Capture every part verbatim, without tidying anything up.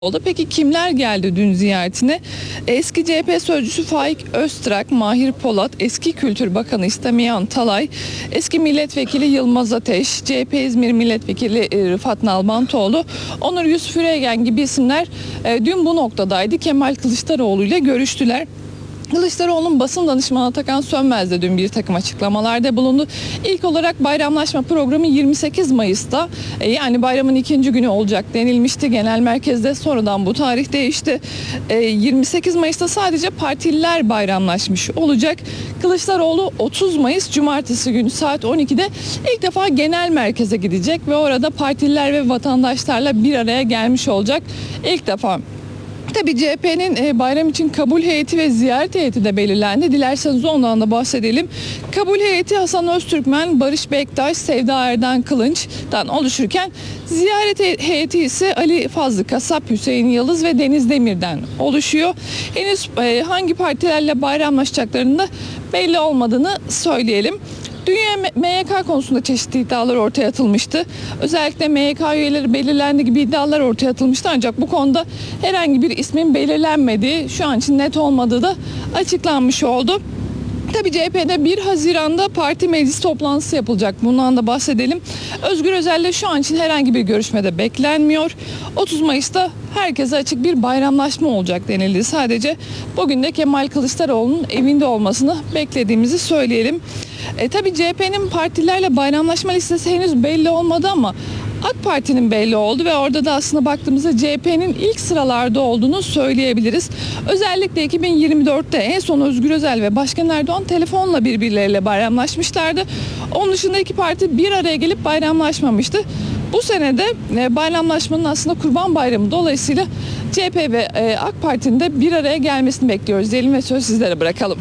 oldu. Peki kimler geldi dün ziyaretine? Eski C H P sözcüsü Faik Öztrak, Mahir Polat, eski Kültür Bakanı İstemiyan Talay, eski Milletvekili Yılmaz Ateş, C H P İzmir Milletvekili Rıfat Nalbantoğlu, Onur Yusuf Üregen gibi isimler dün bu noktadaydı. Kemal Kılıçdaroğlu ile görüştüler. Kılıçdaroğlu'nun basın danışmanı Atakan Sönmez de dün bir takım açıklamalarda bulundu. İlk olarak bayramlaşma programı yirmi sekiz Mayıs'ta yani bayramın ikinci günü olacak denilmişti. Genel merkezde sonradan bu tarih değişti. yirmi sekiz Mayıs'ta sadece partililer bayramlaşmış olacak. Kılıçdaroğlu otuz Mayıs Cumartesi günü saat on ikide ilk defa genel merkeze gidecek ve orada partililer ve vatandaşlarla bir araya gelmiş olacak. İlk defa. Tabii C H P'nin bayram için kabul heyeti ve ziyaret heyeti de belirlendi. Dilerseniz ondan da bahsedelim. Kabul heyeti Hasan Öztürkmen, Barış Bektaş, Sevda Erden Kılınç'tan oluşurken ziyaret heyeti ise Ali Fazlı Kasap, Hüseyin Yıldız ve Deniz Demir'den oluşuyor. Henüz hangi partilerle bayramlaşacaklarının da belli olmadığını söyleyelim. Dünya M Y K konusunda çeşitli iddialar ortaya atılmıştı. Özellikle M Y K üyeleri belirlendi gibi iddialar ortaya atılmıştı. Ancak bu konuda herhangi bir ismin belirlenmediği, şu an için net olmadığı da açıklanmış oldu. Tabii C H P'de bir Haziran'da parti meclis toplantısı yapılacak. Bundan da bahsedelim. Özgür Özel'le şu an için herhangi bir görüşmede beklenmiyor. otuz Mayıs'ta herkese açık bir bayramlaşma olacak denildi. Sadece bugün de Kemal Kılıçdaroğlu'nun evinde olmasını beklediğimizi söyleyelim. E, tabii C H P'nin partilerle bayramlaşma listesi henüz belli olmadı ama AK Parti'nin belli oldu ve orada da aslında baktığımızda C H P'nin ilk sıralarda olduğunu söyleyebiliriz. Özellikle iki bin yirmi dörtte en son Özgür Özel ve Başkan Erdoğan telefonla birbirleriyle bayramlaşmışlardı. Onun dışında iki parti bir araya gelip bayramlaşmamıştı. Bu senede bayramlaşmanın aslında Kurban Bayramı dolayısıyla C H P ve AK Parti'nin de bir araya gelmesini bekliyoruz diyelim ve söz sizlere bırakalım.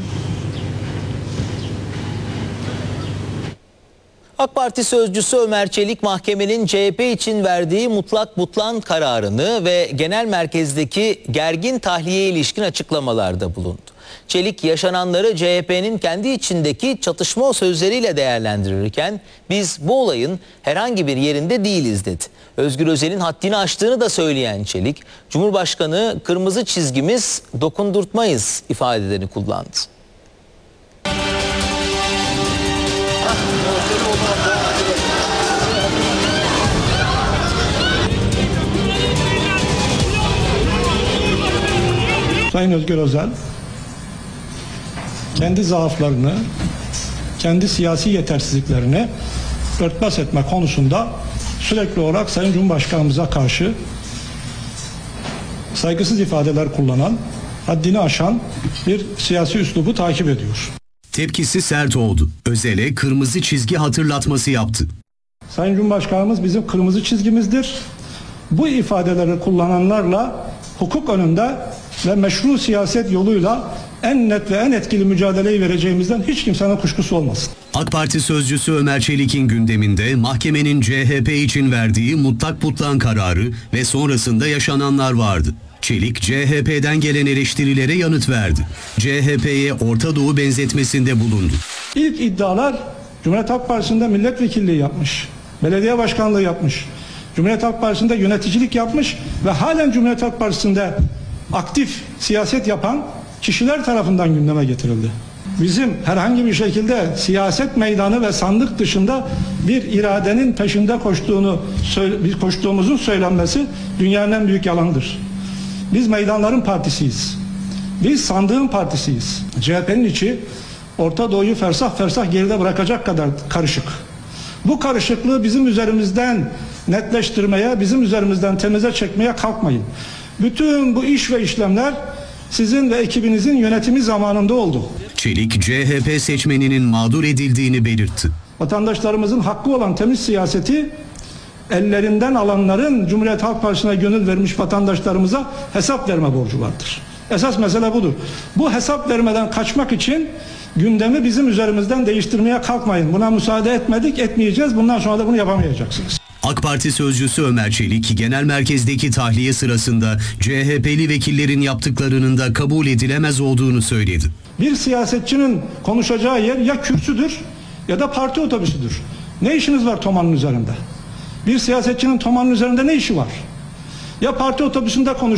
AK Parti sözcüsü Ömer Çelik mahkemenin C H P için verdiği mutlak butlan kararını ve genel merkezdeki gergin tahliyeye ilişkin açıklamalarda bulundu. Çelik yaşananları C H P'nin kendi içindeki çatışma sözleriyle değerlendirirken biz bu olayın herhangi bir yerinde değiliz dedi. Özgür Özel'in haddini aştığını da söyleyen Çelik, Cumhurbaşkanı kırmızı çizgimiz dokundurtmayız ifadelerini kullandı. Sayın Özgür Özel kendi zaaflarını, kendi siyasi yetersizliklerini örtbas etme konusunda sürekli olarak Sayın Cumhurbaşkanımıza karşı saygısız ifadeler kullanan, haddini aşan bir siyasi üslubu takip ediyor. Tepkisi sert oldu. Özel'e kırmızı çizgi hatırlatması yaptı. Sayın Cumhurbaşkanımız bizim kırmızı çizgimizdir. Bu ifadeleri kullananlarla hukuk önünde ve meşru siyaset yoluyla en net ve en etkili mücadeleyi vereceğimizden hiç kimsenin kuşkusu olmasın. AK Parti sözcüsü Ömer Çelik'in gündeminde mahkemenin C H P için verdiği mutlak butlan kararı ve sonrasında yaşananlar vardı. Çelik, C H P'den gelen eleştirilere yanıt verdi. C H P'ye Orta Doğu benzetmesinde bulundu. İlk iddialar Cumhuriyet Halk Partisi'nde milletvekilliği yapmış, belediye başkanlığı yapmış, Cumhuriyet Halk Partisi'nde yöneticilik yapmış ve halen Cumhuriyet Halk Partisi'nde aktif siyaset yapan kişiler tarafından gündeme getirildi. Bizim herhangi bir şekilde siyaset meydanı ve sandık dışında bir iradenin peşinde koştuğunu koştuğumuzun söylenmesi dünyanın en büyük yalanıdır. Biz meydanların partisiyiz. Biz sandığın partisiyiz. C H P'nin içi Orta Doğu'yu fersah fersah geride bırakacak kadar karışık. Bu karışıklığı bizim üzerimizden netleştirmeye, bizim üzerimizden temize çekmeye kalkmayın. Bütün bu iş ve işlemler sizin ve ekibinizin yönetimi zamanında oldu. Çelik, C H P seçmeninin mağdur edildiğini belirtti. Vatandaşlarımızın hakkı olan temiz siyaseti ellerinden alanların Cumhuriyet Halk Partisi'ne gönül vermiş vatandaşlarımıza hesap verme borcu vardır. Esas mesele budur. Bu hesap vermeden kaçmak için gündemi bizim üzerimizden değiştirmeye kalkmayın. Buna müsaade etmedik, etmeyeceğiz. Bundan sonra da bunu yapamayacaksınız. AK Parti sözcüsü Ömer Çelik, genel merkezdeki tahliye sırasında C H P'li vekillerin yaptıklarının da kabul edilemez olduğunu söyledi. Bir siyasetçinin konuşacağı yer ya kürsüdür ya da parti otobüsüdür. Ne işiniz var Toman'ın üzerinde? Bir siyasetçinin Toman'ın üzerinde ne işi var? Ya parti otobüsünde konuş.